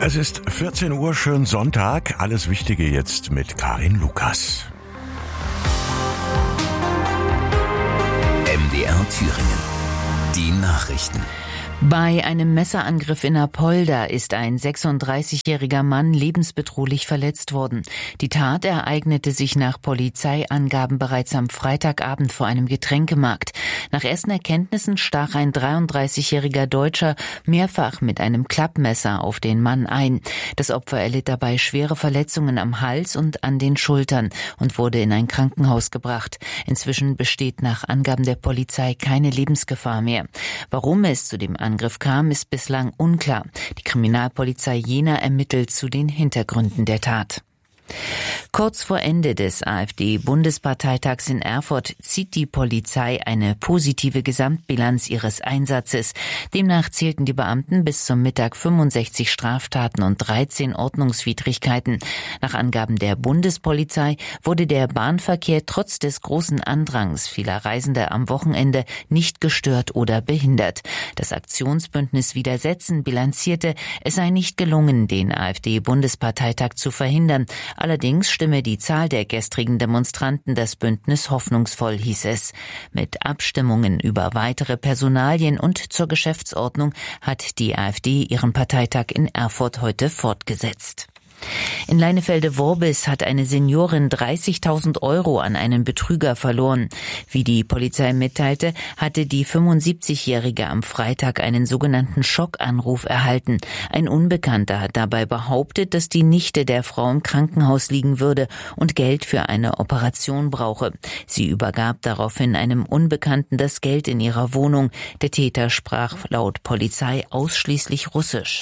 Es ist 14 Uhr, schön Sonntag. Alles Wichtige jetzt mit Karin Lukas. MDR Thüringen. Die Nachrichten. Bei einem Messerangriff in Apolda ist ein 36-jähriger Mann lebensbedrohlich verletzt worden. Die Tat ereignete sich nach Polizeiangaben bereits am Freitagabend vor einem Getränkemarkt. Nach ersten Erkenntnissen stach ein 33-jähriger Deutscher mehrfach mit einem Klappmesser auf den Mann ein. Das Opfer erlitt dabei schwere Verletzungen am Hals und an den Schultern und wurde in ein Krankenhaus gebracht. Inzwischen besteht nach Angaben der Polizei keine Lebensgefahr mehr. Warum es zu dem Angriff kam, ist bislang unklar. Die Kriminalpolizei Jena ermittelt zu den Hintergründen der Tat. Kurz vor Ende des AfD-Bundesparteitags in Erfurt zieht die Polizei eine positive Gesamtbilanz ihres Einsatzes. Demnach zählten die Beamten bis zum Mittag 65 Straftaten und 13 Ordnungswidrigkeiten. Nach Angaben der Bundespolizei wurde der Bahnverkehr trotz des großen Andrangs vieler Reisender am Wochenende nicht gestört oder behindert. Das Aktionsbündnis Widersetzen bilanzierte, es sei nicht gelungen, den AfD-Bundesparteitag zu verhindern. Allerdings stimme die Zahl der gestrigen Demonstranten das Bündnis hoffnungsvoll, hieß es. Mit Abstimmungen über weitere Personalien und zur Geschäftsordnung hat die AfD ihren Parteitag in Erfurt heute fortgesetzt. In Leinefelde-Worbis hat eine Seniorin 30.000 € an einen Betrüger verloren. Wie die Polizei mitteilte, hatte die 75-Jährige am Freitag einen sogenannten Schockanruf erhalten. Ein Unbekannter hat dabei behauptet, dass die Nichte der Frau im Krankenhaus liegen würde und Geld für eine Operation brauche. Sie übergab daraufhin einem Unbekannten das Geld in ihrer Wohnung. Der Täter sprach laut Polizei ausschließlich Russisch.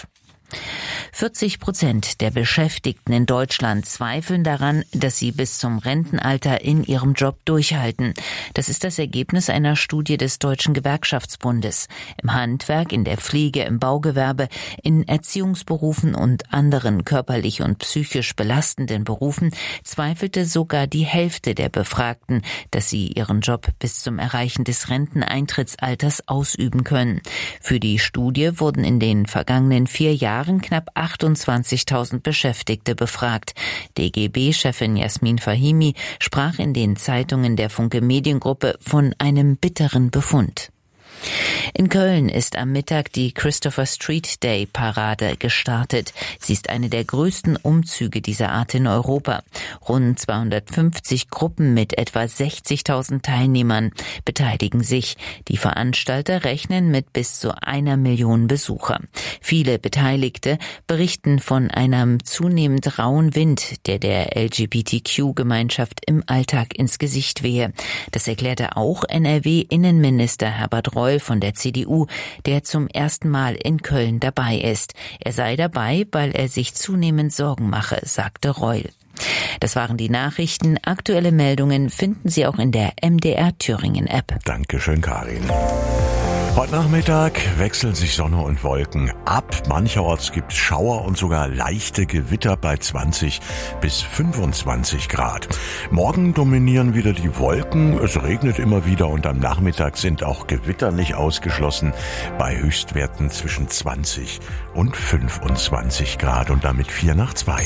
40% der Beschäftigten in Deutschland zweifeln daran, dass sie bis zum Rentenalter in ihrem Job durchhalten. Das ist das Ergebnis einer Studie des Deutschen Gewerkschaftsbundes. Im Handwerk, in der Pflege, im Baugewerbe, in Erziehungsberufen und anderen körperlich und psychisch belastenden Berufen zweifelte sogar die Hälfte der Befragten, dass sie ihren Job bis zum Erreichen des Renteneintrittsalters ausüben können. Für die Studie wurden in den vergangenen 4 Jahren knapp 28.000 Beschäftigte befragt. DGB-Chefin Jasmin Fahimi sprach in den Zeitungen der Funke Mediengruppe von einem bitteren Befund. In Köln ist am Mittag die Christopher Street Day Parade gestartet. Sie ist eine der größten Umzüge dieser Art in Europa. Rund 250 Gruppen mit etwa 60.000 Teilnehmern beteiligen sich. Die Veranstalter rechnen mit bis zu 1 Million Besucher. Viele Beteiligte berichten von einem zunehmend rauen Wind, der LGBTQ-Gemeinschaft im Alltag ins Gesicht wehe. Das erklärte auch NRW-Innenminister Herbert Reul von der CDU, der zum ersten Mal in Köln dabei ist. Er sei dabei, weil er sich zunehmend Sorgen mache, sagte Reul. Das waren die Nachrichten. Aktuelle Meldungen finden Sie auch in der MDR Thüringen App. Dankeschön, Karin. Heute Nachmittag wechseln sich Sonne und Wolken ab. Mancherorts gibt es Schauer und sogar leichte Gewitter bei 20 bis 25 Grad. Morgen dominieren wieder die Wolken. Es regnet immer wieder und am Nachmittag sind auch Gewitter nicht ausgeschlossen bei Höchstwerten zwischen 20 und 25 Grad und damit 4 nach 2.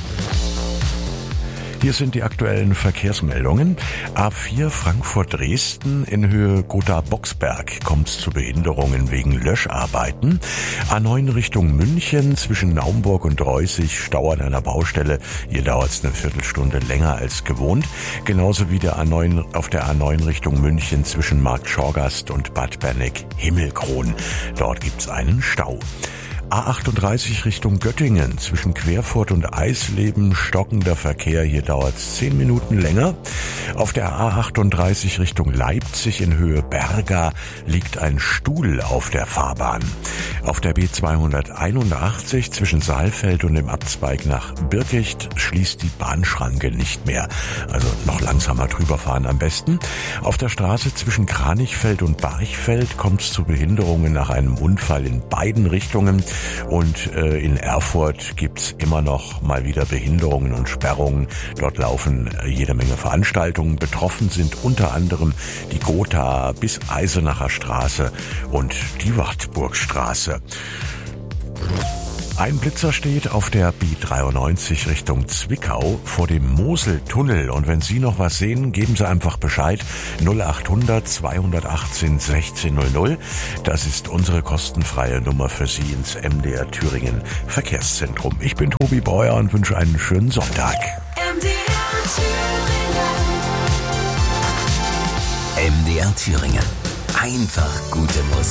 Hier sind die aktuellen Verkehrsmeldungen. A4 Frankfurt-Dresden in Höhe Gotha-Boxberg kommt es zu Behinderungen wegen Löscharbeiten. A9 Richtung München zwischen Naumburg und Reußig Stau an einer Baustelle. Hier dauert es eine Viertelstunde länger als gewohnt. Genauso wie auf der A9 Richtung München zwischen Marktschorgast und Bad Berneck-Himmelkron. Dort gibt es einen Stau. A38 Richtung Göttingen zwischen Querfurt und Eisleben stockender Verkehr. Hier dauert es 10 Minuten länger. Auf der A38 Richtung Leipzig in Höhe Berga liegt ein Stuhl auf der Fahrbahn. Auf der B281 zwischen Saalfeld und dem Abzweig nach Birkicht schließt die Bahnschranke nicht mehr. Also noch langsamer drüber fahren am besten. Auf der Straße zwischen Kranichfeld und Barchfeld kommt es zu Behinderungen nach einem Unfall in beiden Richtungen. Und in Erfurt gibt's immer noch mal wieder Behinderungen und Sperrungen. Dort laufen jede Menge Veranstaltungen. Betroffen sind unter anderem die Gotha bis Eisenacher Straße und die Wartburgstraße. Ein Blitzer steht auf der B93 Richtung Zwickau vor dem Moseltunnel. Und wenn Sie noch was sehen, geben Sie einfach Bescheid. 0800 218 1600. Das ist unsere kostenfreie Nummer für Sie ins MDR Thüringen Verkehrszentrum. Ich bin Tobi Breuer und wünsche einen schönen Sonntag. MDR Thüringen. Einfach gute Musik.